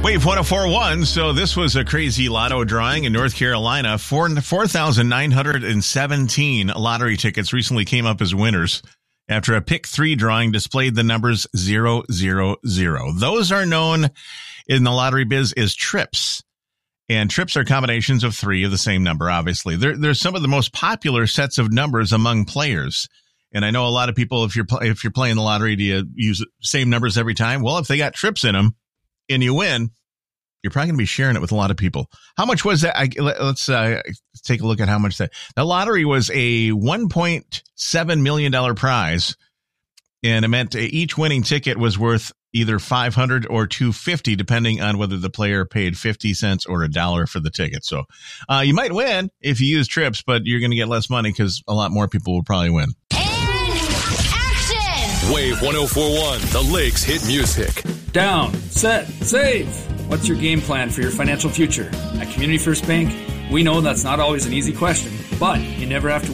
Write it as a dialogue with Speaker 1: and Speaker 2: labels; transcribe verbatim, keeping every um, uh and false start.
Speaker 1: Wave one oh four point one. So this was a crazy lotto drawing in North Carolina. four thousand nine hundred seventeen lottery tickets recently came up as winners after a pick three drawing displayed the numbers zero zero zero. Those are known in the lottery biz as trips. And trips are combinations of three of the same number, obviously. They're, they're some of the most popular sets of numbers among players. And I know a lot of people, if you're if you're playing the lottery, do you use the same numbers every time? Well, if they got trips in them, and you win, you're probably going to be sharing it with a lot of people. How much was that? I, let's uh, take a look at how much that. The lottery was a one point seven million dollars prize, and it meant each winning ticket was worth either five hundred dollars or two hundred fifty dollars, depending on whether the player paid fifty cents or a dollar for the ticket. So uh, you might win if you use trips, but you're going to get less money because a lot more people will probably win.
Speaker 2: Wave one oh four point one, the Lakes hit music.
Speaker 3: Down, set, save. What's your game plan for your financial future? At Community First Bank, we know that's not always an easy question, but you never have to